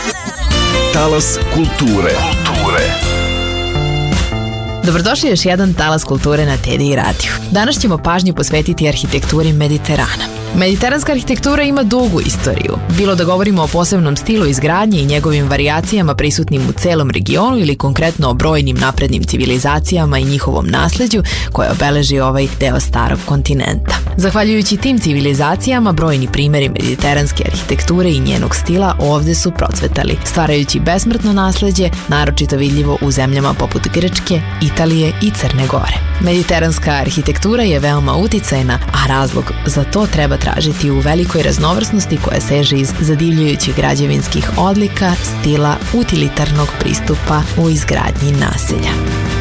Talas kulture. Dobrodošli još jedan Talas kulture na TDI radiju. Danas ćemo pažnju posvetiti arhitekturi Mediterana. Mediteranska arhitektura ima dugu istoriju. Bilo da govorimo o posebnom stilu izgradnje i njegovim varijacijama prisutnim u celom regionu ili konkretno o brojnim naprednim civilizacijama i njihovom nasleđu koje obeleži ovaj deo starog kontinenta. Zahvaljujući tim civilizacijama, brojni primjeri mediteranske arhitekture i njenog stila ovde su procvetali, stvarajući besmrtno nasleđe, naročito vidljivo u zemljama poput Grčke, Italije i Crne Gore. Mediteranska arhitektura je veoma uticajna, a razlog za to treba tražiti u velikoj raznovrsnosti koja seže iz zadivljujućih građevinskih odlika, stila, utilitarnog pristupa u izgradnji naselja.